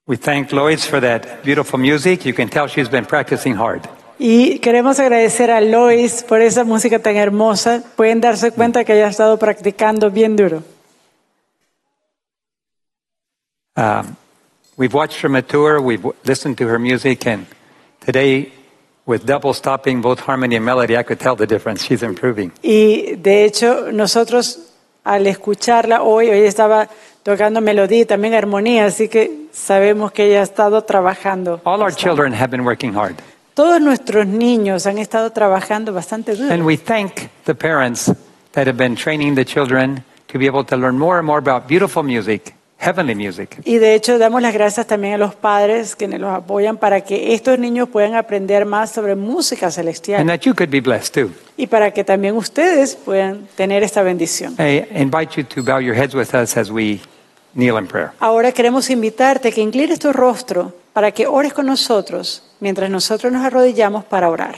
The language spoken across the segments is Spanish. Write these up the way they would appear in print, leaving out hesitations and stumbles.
We thank Lois for that beautiful music. You can tell she's been practicing hard. Y queremos agradecer a Lois por esa música tan hermosa. Pueden darse cuenta que ella ha estado practicando bien duro. We've watched her mature, we've listened to her music, and today, with double stopping both harmony and melody, I could tell the difference. She's improving. Y de hecho, nosotros al escucharla hoy estaba tocando melodía y también armonía, así que sabemos que ella ha estado trabajando. All our children have been working hard. Todos nuestros niños han estado trabajando bastante duro. And we thank the parents that have been training the children to be able to learn more and more about beautiful music, heavenly music. Y de hecho damos las gracias también a los padres que nos apoyan para que estos niños puedan aprender más sobre música celestial. And that you could be blessed too. Y para que también ustedes puedan tener esta bendición. I invite you to bow your heads with us as we kneel in prayer. Ahora queremos invitarte a que inclines tu rostro para que ores con nosotros mientras nosotros nos arrodillamos para orar.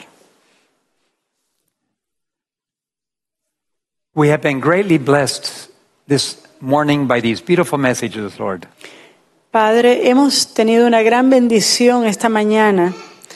We have been greatly blessed this morning by these beautiful messages, Lord. Padre, hemos tenido una gran bendición esta mañana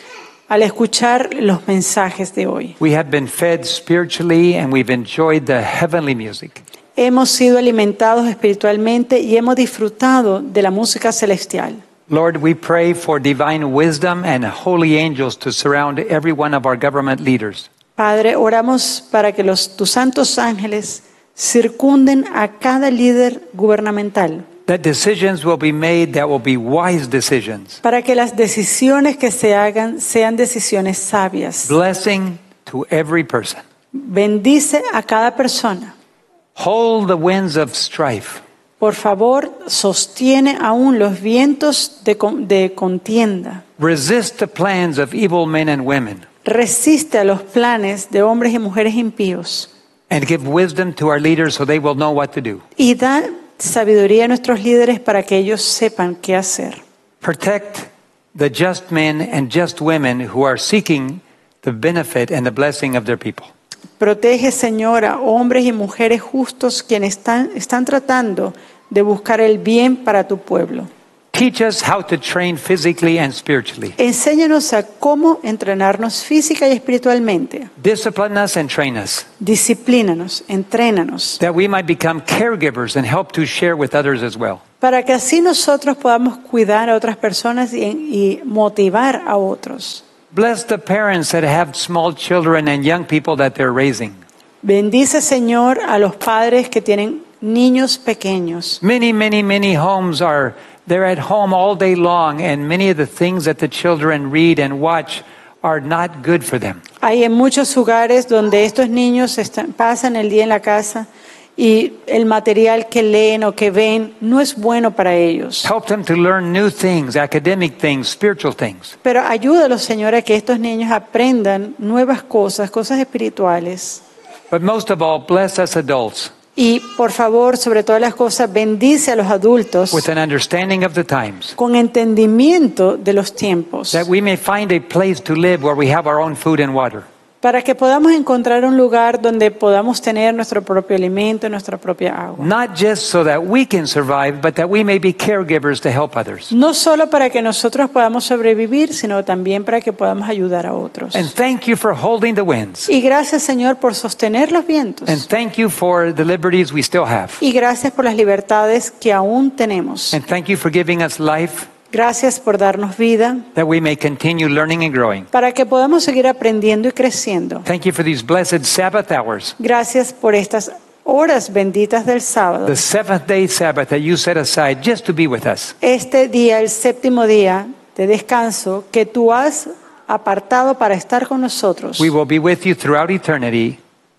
al escuchar los mensajes de hoy. We have been fed spiritually and we've enjoyed the heavenly music. Hemos sido alimentados espiritualmente y hemos disfrutado de la música celestial. Lord, we pray for divine wisdom and holy angels to surround every one of our government leaders. Padre, oramos para que tus santos ángeles circunden a cada líder gubernamental. That decisions will be made that will be wise decisions. Para que las decisiones que se hagan sean decisiones sabias. Blessing to every person. Bendice a cada persona. Hold the winds of strife. Por favor, sostiene aún los vientos de contienda. Resist the plans of evil men and women. Resiste a los planes de hombres y mujeres impíos. And give wisdom to our leaders so they will know what to do. Y da sabiduría a nuestros líderes para que ellos sepan qué hacer. Protect the just men and just women who are seeking the benefit and the blessing of their people. Protege, Señor, a hombres y mujeres justos quienes están tratando de buscar el bien para tu pueblo. Teach us how to train physically and spiritually. Enséñanos a cómo entrenarnos física y espiritualmente. Discipline us and train us. Disciplínanos, entrénanos. That we might become caregivers and help to share with others as well. Para que así nosotros podamos cuidar a otras personas y motivar a otros. Bless the parents that have small children and young people that they're raising. Bendice, Señor, a los padres que tienen niños pequeños. Many homes they're at home all day long, and many of the things that the children read and watch are not good for them. Hay en muchos hogares donde estos niños pasan el día en la casa y el material que leen o que ven no es bueno para ellos. Help them to learn new things, academic things, spiritual things. Pero ayúdalos, Señor, a que estos niños aprendan nuevas cosas espirituales. But most of all, bless us adults. Y por favor, sobre todas las cosas, bendice a los adultos with an understanding of the times. Con entendimiento de los tiempos. That we may find a place to live where we have our own food and water. Para que podamos encontrar un lugar donde podamos tener nuestro propio alimento, nuestra propia agua. Not just so that we can survive, but that we may be caregivers to help others. No solo para que nosotros podamos sobrevivir, sino también para que podamos ayudar a otros. And thank you for holding the winds. Y gracias, Señor, por sostener los vientos. And thank you for the liberties we still have. Y gracias por las libertades que aún tenemos. And thank you for giving us life. Gracias por darnos vida. That we may continue learning and growing. Para que podamos seguir aprendiendo y creciendo. Thank you for these blessed Sabbath hours. Gracias por estas horas benditas del sábado. The seventh day Sabbath that you set aside just to be with us. Este día, el séptimo día de descanso que tú has apartado para estar con nosotros. We will be with you throughout eternity.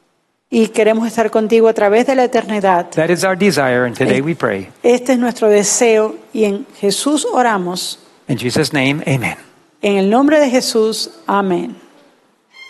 Y queremos estar contigo a través de la eternidad. That is our desire, and today we pray. Este es nuestro deseo y en Jesús oramos. In Jesus' name, amen. En el nombre de Jesús, amén.